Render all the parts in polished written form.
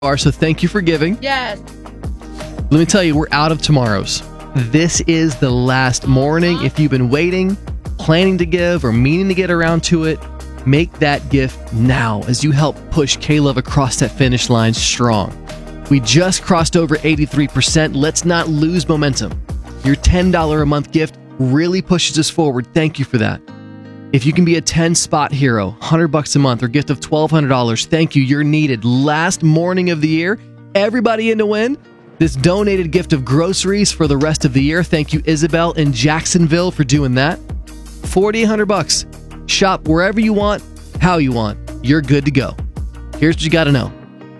So thank you for giving. Yes. Let me tell you, we're out of tomorrows. This is the last morning. If you've been waiting, planning to give, or meaning to get around to it, make that gift now as you help push K-Love across that finish line strong. We just crossed over 83%. Let's not lose momentum. Your $10 a month gift really pushes us forward. Thank you for that. If you can be a 10-spot hero, $100 a month, or gift of $1,200, thank you. You're needed. Last morning of the year, everybody in to win this donated gift of groceries for the rest of the year. Thank you, Isabel in Jacksonville, for doing that. $4,800. Shop wherever you want, how you want. You're good to go. Here's what you got to know.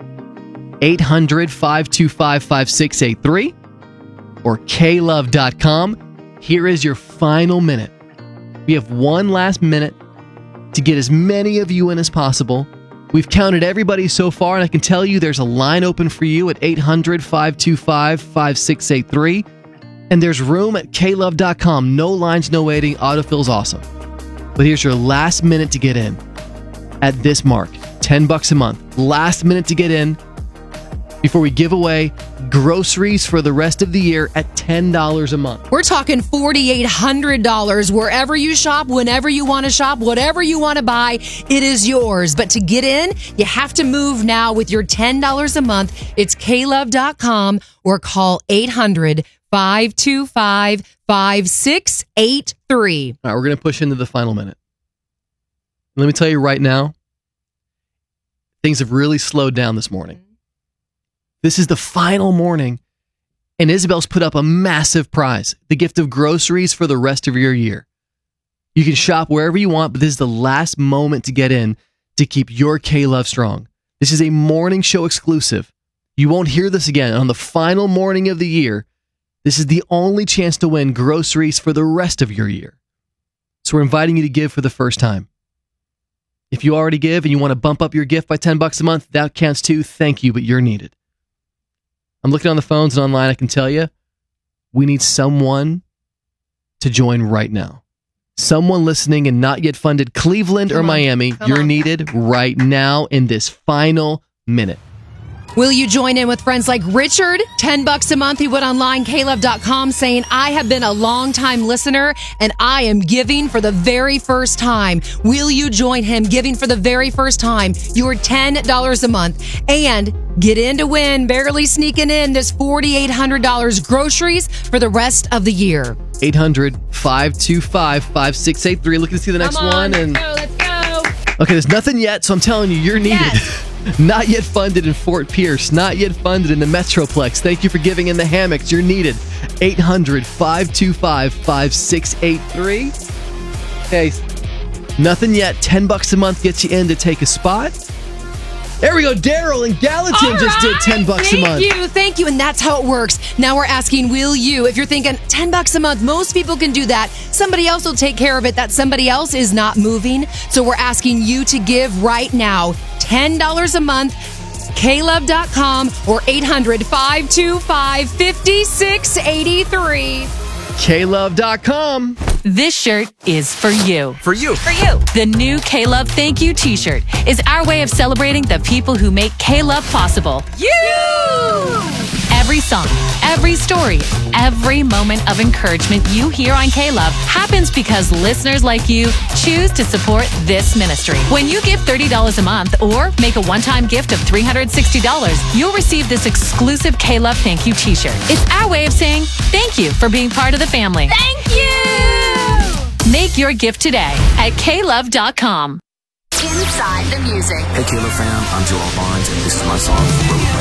800-525-5683 or klove.com. Here is your final minute. We have one last minute to get as many of you in as possible. We've counted everybody so far, and I can tell you there's a line open for you at 800-525-5683. And there's room at klove.com. No lines, no waiting. Autofill's awesome. But here's your last minute to get in at this mark. $10 a month. Last minute to get in before we give away groceries for the rest of the year at $10 a month. We're talking $4,800 wherever you shop, whenever you want to shop, whatever you want to buy, it is yours. But to get in, you have to move now with your $10 a month. It's klove.com or call 800-525-5683. All right, we're going to push into the final minute. Let me tell you right now, things have really slowed down this morning. This is the final morning, and Isabel's put up a massive prize, the gift of groceries for the rest of your year. You can shop wherever you want, but this is the last moment to get in to keep your K-Love strong. This is a morning show exclusive. You won't hear this again on the final morning of the year. This is the only chance to win groceries for the rest of your year. So we're inviting you to give for the first time. If you already give and you want to bump up your gift by $10 a month, that counts too. Thank you, but you're needed. I'm looking on the phones and online. I can tell you, we need someone to join right now. Someone listening and not yet funded Cleveland or Miami. You're needed right now in this final minute. Will you join in with friends like Richard? $10 a month. He went online, klove.com, saying, I have been a long-time listener and I am giving for the very first time. Will you join him giving for the very first time your $10 a month and get in to win, barely sneaking in this $4,800 groceries for the rest of the year? 800-525-5683. Looking to see the next one. And Let's go. Okay, there's nothing yet, so I'm telling you, you're needed. Yes. Not yet funded in Fort Pierce. Not yet funded in the Metroplex. Thank you for giving in the hammocks. You're needed. 800-525-5683. Okay, nothing yet. $10 a month gets you in to take a spot. There we go. Daryl in Gallatin just did $10 a month. Thank you. And that's how it works. Now we're asking, will you? If you're thinking $10 a month, most people can do that. Somebody else will take care of it. That somebody else is not moving. So we're asking you to give right now. $10 a month, klove.com or 800-525-5683. klove.com. This shirt is for you. For you. For you. The new K-Love Thank You t-shirt is our way of celebrating the people who make K-Love possible. You! Every song, every story, every moment of encouragement you hear on K-Love happens because listeners like you choose to support this ministry. When you give $30 a month or make a one-time gift of $360, you'll receive this exclusive K-Love Thank You t-shirt. It's our way of saying thank you for being part of the family. Thank you! Make your gift today at klove.com. Inside the music. Hey, K-Love fam, I'm Joel Barnes, and this is my song, Road